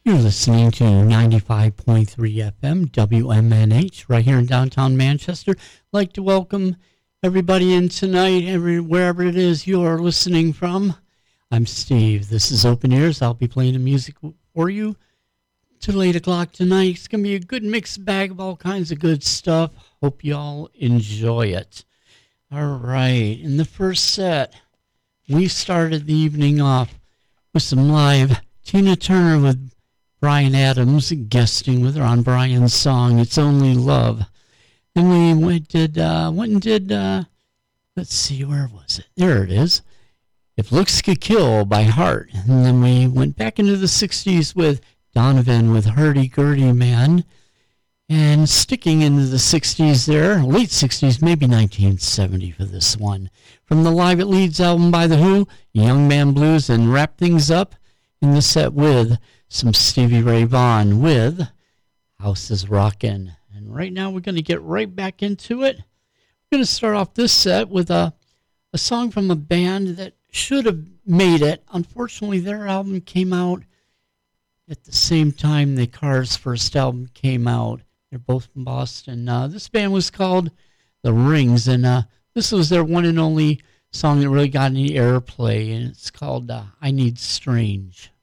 You're listening to 95.3 FM WMNH right here in downtown Manchester. I'd like to welcome everybody in tonight, wherever it is you are listening from. I'm Steve. This is Open Ears. I'll be playing the music for you till 8 o'clock tonight. It's going to be a good mixed bag of all kinds of good stuff. Hope you all enjoy it. All right. In the first set, we started the evening off with some live Tina Turner with Bryan Adams guesting with her on Bryan's song, It's Only Love. Then we went and did, let's see, where was it? There it is. If Looks Could Kill by Heart. And then we went back into the 60s with Donovan with Hurdy-Gurdy Man. And sticking into the 60s there, late 60s, maybe 1970 for this one. From the Live at Leeds album by The Who, Young Man Blues, and wrap things up in the set with some Stevie Ray Vaughan with House is Rockin'. And right now we're going to get right back into it. We're going to start off this set with a song from a band that should have made it. Unfortunately, their album came out at the same time the Cars' first album came out. They're both from Boston. This band was called The Rings, and this was their one and only song that really got any airplay, and it's called I Need Strange.